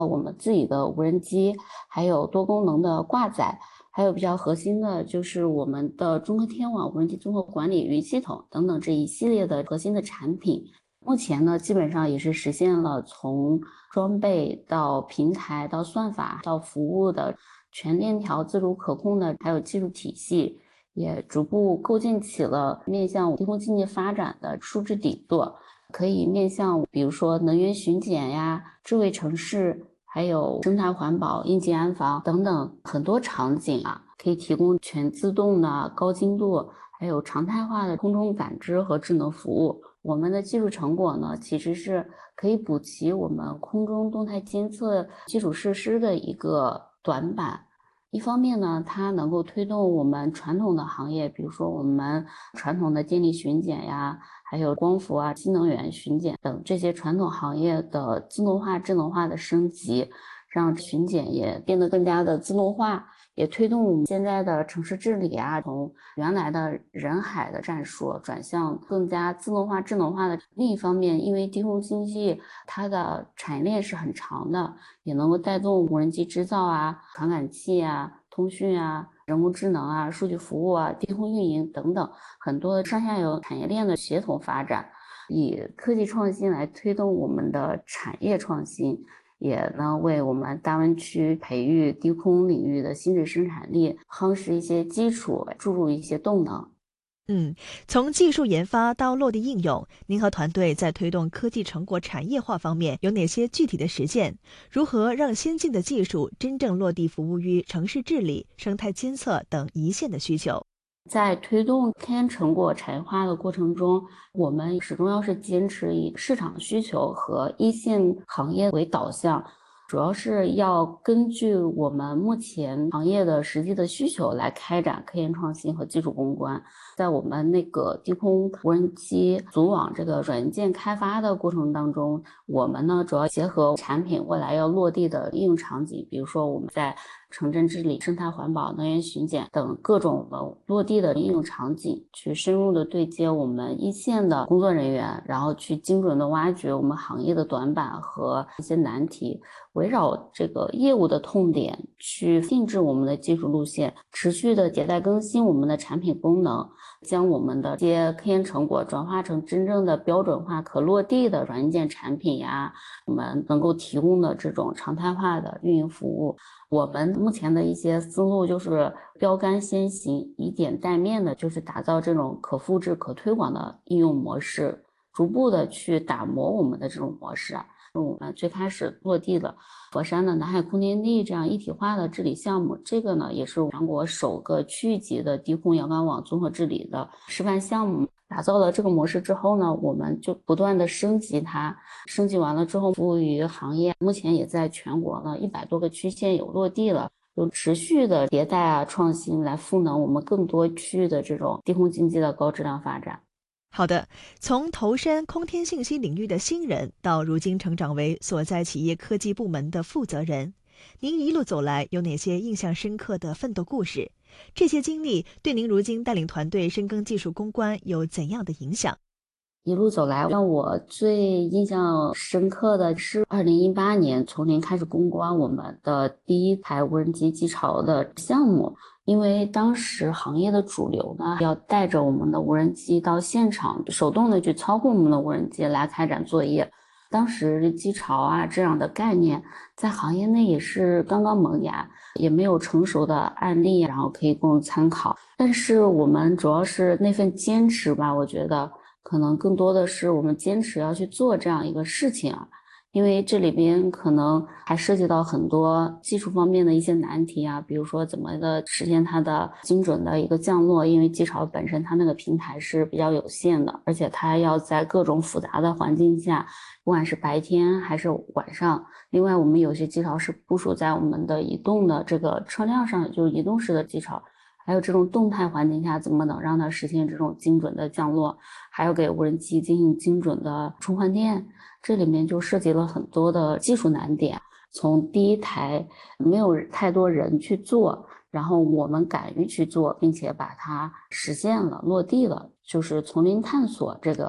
我们自己的无人机，还有多功能的挂载，还有比较核心的就是我们的中科天网无人机综合管理云系统等等这一系列的核心的产品。目前呢，基本上也是实现了从装备到平台到算法到服务的全链条自主可控的，还有技术体系，也逐步构建起了面向低空经济发展的数字底座，可以面向比如说能源巡检呀、智慧城市，还有生态环保、应急安防等等很多场景啊，可以提供全自动的高精度，还有常态化的空中感知和智能服务。我们的技术成果呢，其实是可以补齐我们空中动态监测基础设施的一个短板。一方面呢，它能够推动我们传统的行业，比如说我们传统的电力巡检呀，还有光伏啊、新能源巡检等这些传统行业的自动化、智能化的升级，让巡检也变得更加的自动化，也推动我们现在的城市治理啊，从原来的人海的战术转向更加自动化、智能化的。另一方面，因为低空经济它的产业链是很长的，也能够带动无人机制造啊、传感器啊、通讯啊、人工智能啊、数据服务啊、低空运营等等很多上下游产业链的协同发展，以科技创新来推动我们的产业创新。也能为我们大湾区培育低空领域的新质生产力夯实一些基础，注入一些动能。 嗯，从技术研发到落地应用，您和团队在推动科技成果产业化方面有哪些具体的实践？如何让先进的技术真正落地服务于城市治理、生态监测等一线的需求？ 在推动科研成果产业化的过程中，我们始终要是坚持以市场需求和一线行业为导向，主要是要根据我们目前行业的实际的需求来开展科研创新和技术攻关。在我们那个低空无人机组网这个软件开发的过程当中，我们呢主要结合产品未来要落地的应用场景，比如说我们在城镇治理、生态环保、能源巡检等各种落地的应用场景，去深入的对接我们一线的工作人员，然后去精准的挖掘我们行业的短板和一些难题，围绕这个业务的痛点去定制我们的技术路线，持续的迭代更新我们的产品功能，将我们的这些科研成果转化成真正的标准化可落地的软件产品呀，我们能够提供的这种常态化的运营服务。我们目前的一些思路就是标杆先行，以点带面的，就是打造这种可复制、可推广的应用模式，逐步的去打磨我们的这种模式啊。我们最开始落地了佛山的南海空间地这样一体化的治理项目，这个呢也是全国首个区域级的低空遥感网综合治理的示范项目。打造了这个模式之后呢，我们就不断的升级它，升级完了之后服务于行业，目前也在全国呢100多个区县有落地了。有持续的迭代啊创新来赋能我们更多区域的这种低空经济的高质量发展。 好的，从投身空天信息领域的新人，到如今成长为所在企业科技部门的负责人，您一路走来有哪些印象深刻的奋斗故事？这些经历对您如今带领团队深耕技术攻关有怎样的影响？ 一路走来，让我最印象深刻的是2018年从零开始攻关我们的第一台无人机机巢的项目。因为当时行业的主流呢，要带着我们的无人机到现场，手动的去操控我们的无人机来开展作业。当时机巢啊这样的概念在行业内也是刚刚萌芽，也没有成熟的案例，然后可以供参考。但是我们主要是那份坚持吧，我觉得可能更多的是我们坚持要去做这样一个事情啊。因为这里边可能还涉及到很多技术方面的一些难题啊，比如说怎么的实现它的精准的一个降落，因为机巢本身它那个平台是比较有限的，而且它要在各种复杂的环境下，不管是白天还是晚上。另外我们有些机巢是部署在我们的移动的这个车辆上，就是移动式的机巢，还有这种动态环境下怎么能让它实现这种精准的降落，还要给无人机进行精准的充换电，这里面就涉及了很多的技术难点。从第一台没有太多人去做，然后我们敢于去做，并且把它实现了落地了，就是从零探索这个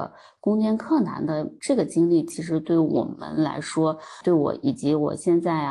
攻坚克难的这个经历，其实对我们来说，对我以及我现在